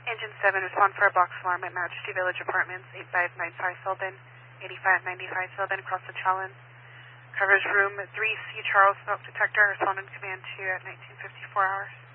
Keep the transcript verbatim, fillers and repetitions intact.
Engine seven, respond for a box alarm at Majesty Village Apartments, eight five nine five Sylvan, eighty-five ninety-five Sylvan, across the Challen. Covers room three C Charles smoke detector, respond on command two at nineteen fifty-four hours.